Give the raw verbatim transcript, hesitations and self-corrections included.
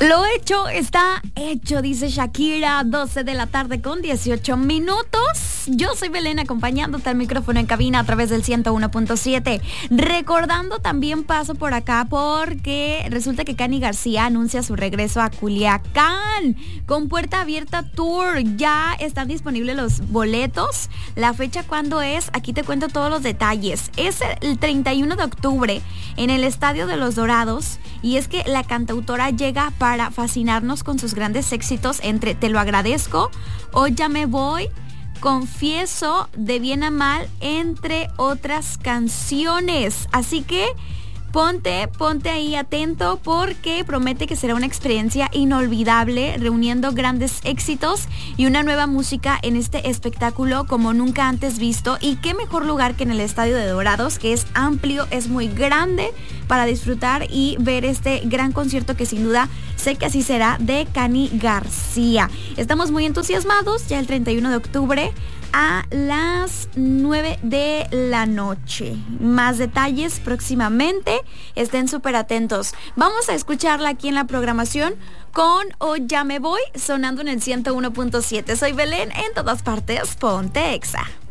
Lo hecho está hecho, dice Shakira, doce de la tarde con dieciocho minutos. Yo soy Belén, acompañándote al micrófono en cabina a través del ciento uno punto siete. Recordando, también paso por acá porque resulta que Cani García anuncia su regreso a Culiacán con Puerta Abierta Tour. Ya están disponibles los boletos. La fecha, ¿cuándo es? Aquí te cuento todos los detalles. Es el treinta y uno de octubre en el Estadio de los Dorados. Y es que la cantautora llega para fascinarnos con sus grandes éxitos entre Te lo agradezco, Hoy ya me voy, Confieso, De bien a mal, entre otras canciones. Así que ponte, ponte ahí atento porque promete que será una experiencia inolvidable, reuniendo grandes éxitos y una nueva música en este espectáculo como nunca antes visto. Y qué mejor lugar que en el Estadio de Dorados, que es amplio, es muy grande para disfrutar y ver este gran concierto que sin duda sé que así será, de Cani García. Estamos muy entusiasmados, ya el treinta y uno de octubre a las nueve de la noche. Más detalles próximamente, estén súper atentos. Vamos a escucharla aquí en la programación con Hoy ya me voy, sonando en el ciento uno punto siete. Soy Belén, en todas partes, ponte Exa.